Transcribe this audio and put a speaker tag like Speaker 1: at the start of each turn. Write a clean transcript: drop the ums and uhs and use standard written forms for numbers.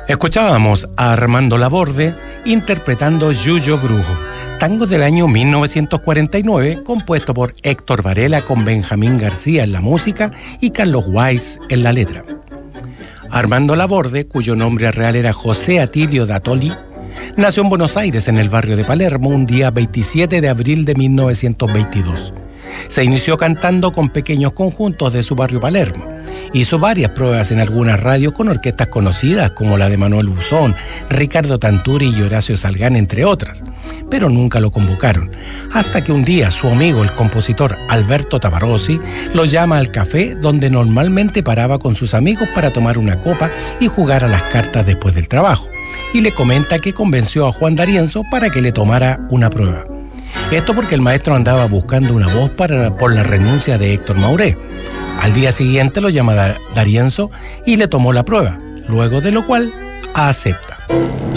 Speaker 1: Escuchábamos a Armando Laborde interpretando Yuyo Brujo, tango del año 1949, compuesto por Héctor Varela con Benjamín García en la música y Carlos Weiss en la letra. Armando Laborde, cuyo nombre real era José Atilio Dattoli, nació en Buenos Aires, en el barrio de Palermo, un día 27 de abril de 1922. Se inició cantando con pequeños conjuntos de su barrio Palermo. Hizo varias pruebas en algunas radios con orquestas conocidas como la de Manuel Buzón, Ricardo Tanturi y Horacio Salgán, entre otras, pero nunca lo convocaron, hasta que un día su amigo, el compositor Alberto Tabarossi, lo llama al café donde normalmente paraba con sus amigos para tomar una copa y jugar a las cartas después del trabajo, y le comenta que convenció a Juan D'Arienzo para que le tomara una prueba. Esto porque el maestro andaba buscando una voz por la renuncia de Héctor Mauré. Al día siguiente lo llama D'Arienzo y le tomó la prueba, luego de lo cual acepta.